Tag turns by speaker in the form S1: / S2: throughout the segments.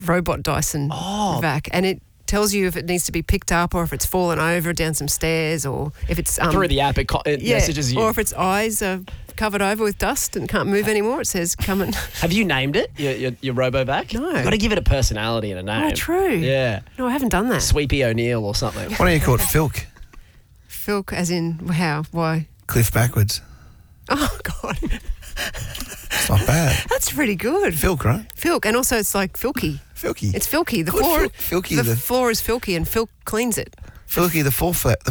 S1: robot Dyson vac, and it tells you if it needs to be picked up or if it's fallen over down some stairs or if it's...
S2: Through the app, it messages you.
S1: Or if its eyes are covered over with dust and can't move anymore, it says come and...
S2: Have you named it, your RoboVac?
S1: No.
S2: You've got to give it a personality and a name.
S1: Oh, true.
S2: Yeah.
S1: No, I haven't done that.
S2: Sweepy O'Neill or something.
S3: Why don't you call it Filk?
S1: Filk as in how? Why?
S3: Cliff backwards.
S1: Oh, God.
S3: It's not bad.
S1: That's pretty good.
S3: Filk, right?
S1: Filk, and also it's like filky.
S3: Filky.
S1: It's filky. The
S3: Call
S1: floor,
S3: it Filky.
S1: the floor is filky, and Filk cleans it.
S3: Filky the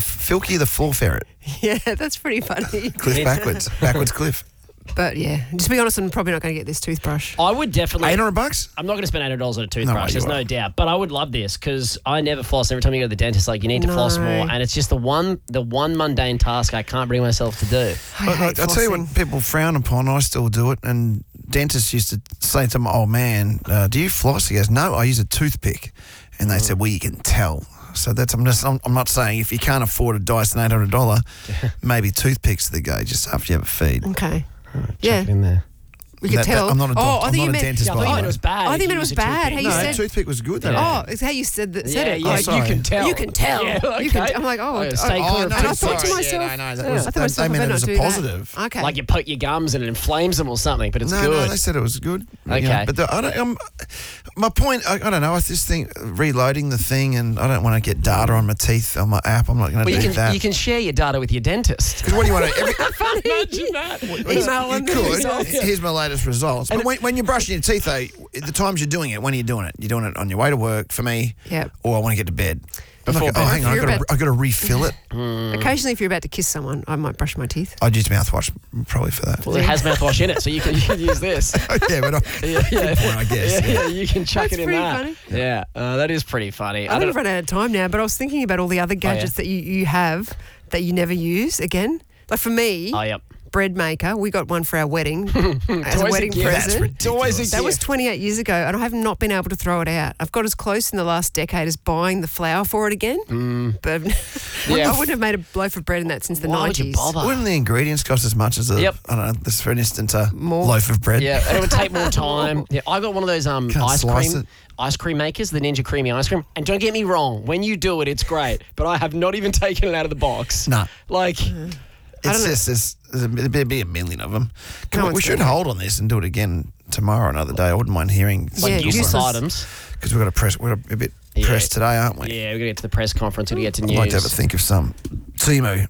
S3: floor ferret.
S1: Yeah, that's pretty funny.
S3: Cliff backwards cliff.
S1: But yeah, just to be honest, I'm probably not going to get this toothbrush.
S2: I would definitely...
S3: $800?
S2: I'm not going to spend $800 on a toothbrush,
S3: No,
S2: there's no doubt. But I would love this because I never floss. Every time you go to the dentist, like, you need to floss more. And it's just the one mundane task I can't bring myself to do.
S3: I tell you what people frown upon, I still do it. And dentists used to say to my old man, do you floss? He goes, no, I use a toothpick. And they said, well, you can tell. So that's I'm not saying if you can't afford a Dyson $800, maybe toothpicks are the go just after you have a feed.
S1: Okay.
S2: Chuck it in there.
S1: We could tell.
S3: I'm not a doctor.
S1: I think
S3: I'm not a dentist.
S2: I thought you meant it was bad.
S1: I think
S2: if
S1: it
S2: you
S1: was
S2: use a
S1: bad.
S2: toothpick.
S1: How you
S3: No,
S1: said.
S3: toothpick was good though.
S1: Oh, it's how you said it.
S2: Yeah,
S1: Like,
S2: you can tell.
S1: You can tell.
S2: Yeah,
S1: You can.
S2: okay.
S1: I'm like, oh,
S2: Stay clear of
S1: and I thought
S2: toothpicks.
S1: to myself,
S3: no,
S1: I thought to myself,
S3: they
S1: I
S3: meant
S1: better
S3: it was
S1: not
S3: a
S1: do that.
S3: positive.
S1: Okay.
S2: Like you poke your gums and it inflames them or something, but it's
S3: No,
S2: good.
S3: they said it was good.
S2: Okay.
S3: But my point, I don't know, I just think reloading the thing and I don't want to get data on my teeth on my app. I'm not going to do that.
S2: You can share your data with your dentist.
S3: Because what do you want to...
S2: Imagine that.
S1: Email them.
S3: You could. Here's my latest results. But when you're brushing your teeth, though, the times you're doing it, when are you doing it? You're doing it on your way to work, for me,
S1: Yep.
S3: or I want to get to bed.
S2: Before bed.
S3: Hang on,
S1: You're
S3: I've got to refill it.
S1: Occasionally, if you're about to kiss someone, I might brush my teeth.
S3: I'd use mouthwash probably for that.
S2: Well, it has mouthwash in it, so you can use this.
S3: Yeah, but good point, I guess.
S2: Yeah, you can chuck
S1: That's
S2: it in
S1: pretty
S2: that.
S1: funny.
S2: Yeah, that is pretty funny.
S1: I think I've run out of time now, but I was thinking about all the other gadgets that you have that you never use again. Like for me,
S2: Oh, yep.
S1: bread maker. We got one for our wedding as a
S2: always a
S1: wedding
S2: gift.
S3: That's
S1: present.
S2: It's always a
S3: ridiculous.
S1: That was
S2: gift.
S1: 28 years ago, and I have not been able to throw it out. I've got as close in the last decade as buying the flour for it again. But
S2: Yeah.
S1: I wouldn't have made a loaf of bread in that since the
S2: Why
S1: 90s.
S2: would you bother?
S3: Wouldn't the ingredients cost as much as a,
S2: Yep.
S3: I don't know, this, for instance, a
S1: More.
S3: loaf of bread?
S2: Yeah, and it would take more time. Yeah, I got one of those
S3: slice it.
S2: ice cream makers, the Ninja Creamy ice cream. And don't get me wrong, when you do it, it's great. But I have not even taken it out of the box.
S3: No.
S2: Like,
S3: It's just, there'd be a million of them.
S1: No
S3: We
S1: one's
S3: should
S1: gonna-
S3: hold on this and do it again tomorrow, another day. I wouldn't mind hearing.
S1: Yeah,
S2: useless
S1: useless.
S2: items.
S3: Because we're a bit pressed today, aren't we?
S2: Yeah, we're going to get to the press conference. We're going to get to
S3: I'd
S2: news.
S3: like to have a think of some. Timu.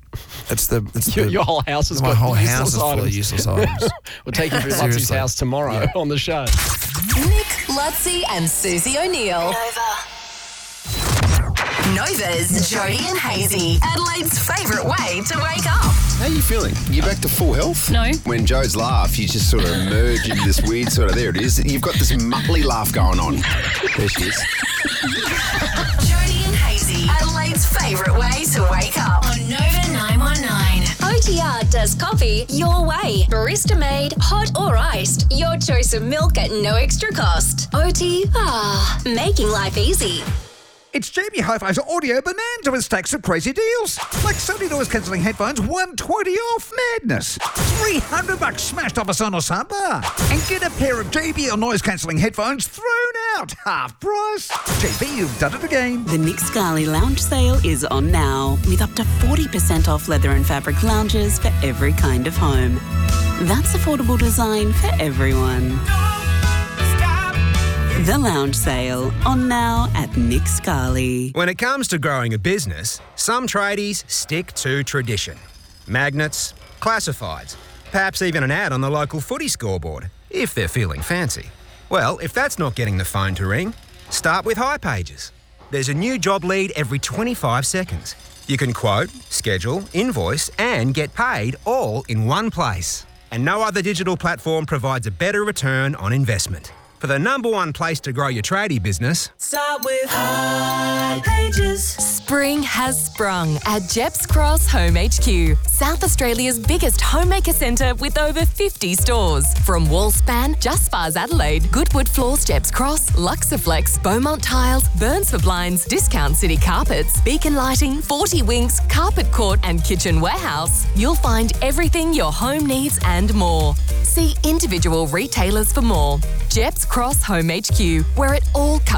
S2: Your whole house has
S3: my
S2: got
S3: whole
S2: useless
S3: house is full of
S2: items.
S3: useless items.
S2: We'll take you through Lutzie's
S3: Seriously.
S2: house tomorrow on the show.
S4: Nick, Lutzi, and Susie O'Neill. Nova's Jody and Hazy, Adelaide's favourite way to wake up.
S5: How are you feeling? You back to full health?
S4: No.
S5: When Joe's laugh, you just sort of merge into this weird sort of, there it is. You've got this muttly laugh going on. There she is.
S4: Jody and Hazy, Adelaide's favourite way to wake up. On Nova 919. OTR does coffee your way. Barista made, hot or iced. Your choice of milk at no extra cost. OTR, making life easy.
S6: It's Jamie Hi-Fi's Audio Bonanza with stacks of crazy deals. Like Sony noise cancelling headphones, $120 off. Madness. $300 smashed off a Sonos soundbar. And get a pair of JBL noise cancelling headphones thrown out. Half price. JB, you've done it again.
S7: The Nick Scali Lounge Sale is on now, with up to 40% off leather and fabric lounges for every kind of home. That's affordable design for everyone. The Lounge Sale, on now at Nick Scali.
S8: When it comes to growing a business, some tradies stick to tradition. Magnets, classifieds, perhaps even an ad on the local footy scoreboard, if they're feeling fancy. Well, if that's not getting the phone to ring, start with hipages. There's a new job lead every 25 seconds. You can quote, schedule, invoice, and get paid all in one place. And no other digital platform provides a better return on investment. For the number one place to grow your tradie business,
S9: start with hipages.
S10: Spring has sprung at Jeps Cross Home HQ, South Australia's biggest homemaker centre with over 50 stores. From Wallspan, Just Spas Adelaide, Goodwood Floors Jeps Cross, Luxaflex, Beaumont Tiles, Burns for Blinds, Discount City Carpets, Beacon Lighting, 40 Winks, Carpet Court and Kitchen Warehouse, you'll find everything your home needs and more. See individual retailers for more. Jeps Cross Home HQ, where it all comes